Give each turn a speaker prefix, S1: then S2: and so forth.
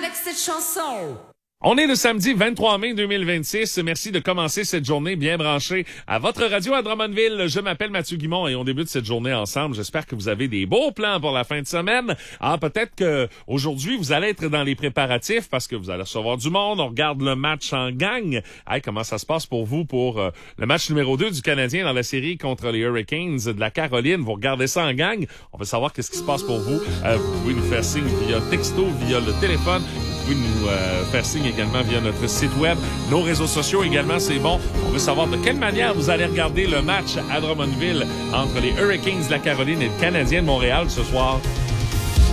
S1: avec cette chanson.
S2: On est le samedi 23 mai 2026. Merci de commencer cette journée bien branchée à votre radio à Drummondville. Je m'appelle Mathieu Guimond et on débute cette journée ensemble. J'espère que vous avez des beaux plans pour la fin de semaine. Peut-être que aujourd'hui vous allez être dans les préparatifs parce que vous allez recevoir du monde. On regarde le match en gang. Comment ça se passe pour vous pour le match numéro 2 du Canadien dans la série contre les Hurricanes de la Caroline? Vous regardez ça en gang. On veut savoir qu'est-ce qui se passe pour vous. Vous pouvez nous faire signe via texto, via le téléphone. Vous pouvez nous faire signe également via notre site web. Nos réseaux sociaux également, c'est bon. On veut savoir de quelle manière vous allez regarder le match à Drummondville entre les Hurricanes de la Caroline et le Canadien de Montréal ce soir.